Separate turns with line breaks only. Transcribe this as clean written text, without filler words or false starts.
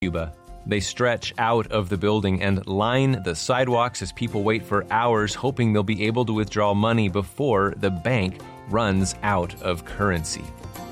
Cuba. They stretch out of the building and line the sidewalks as people wait for hours, hoping they'll be able to withdraw money before the bank runs out of currency.